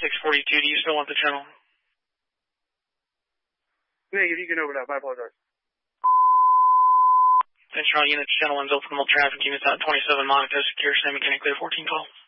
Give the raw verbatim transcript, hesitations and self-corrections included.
six forty-two, do you still want the channel? Negative, you can open up. I apologize. Thanks for all units. Channel one's open. All traffic units out twenty-seven, monitor secure, semi-mechanic clear fourteen twelve.